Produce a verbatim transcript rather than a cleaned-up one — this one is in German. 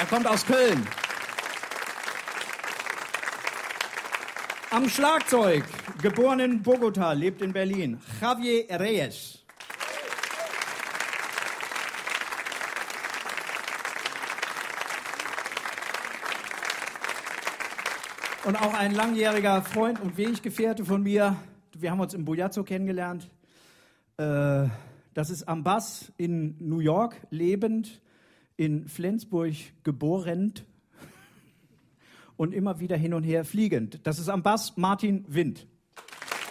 Er kommt aus Köln. Am Schlagzeug, geboren in Bogotá, lebt in Berlin, Javier Reyes. Und auch ein langjähriger Freund und Weggefährte von mir. Wir haben uns im Bujazzo kennengelernt. Äh, das ist am Bass in New York lebend, in Flensburg geboren und immer wieder hin und her fliegend. Das ist am Bass Martin Wind.